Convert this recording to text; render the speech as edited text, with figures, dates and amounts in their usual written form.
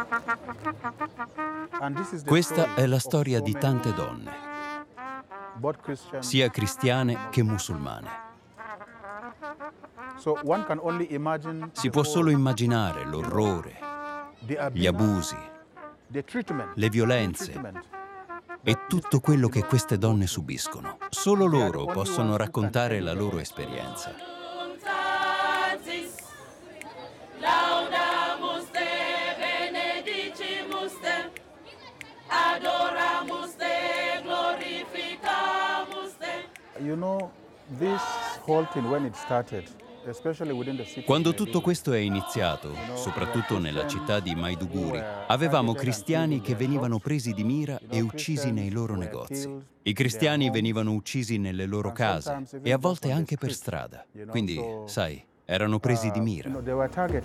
Questa è la storia di tante donne, sia cristiane che musulmane. Si può solo immaginare l'orrore, gli abusi, le violenze e tutto quello che queste donne subiscono. Solo loro possono raccontare la loro esperienza. Laudamus te, benedicimus te, adoramus te, glorificamus te. You know, this whole thing, when it started, especially within the city. Quando tutto questo è iniziato, soprattutto nella città di Maiduguri, avevamo cristiani che venivano presi di mira e uccisi nei loro negozi. I cristiani venivano uccisi nelle loro case e a volte anche per strada. Quindi, sai, erano presi di mira.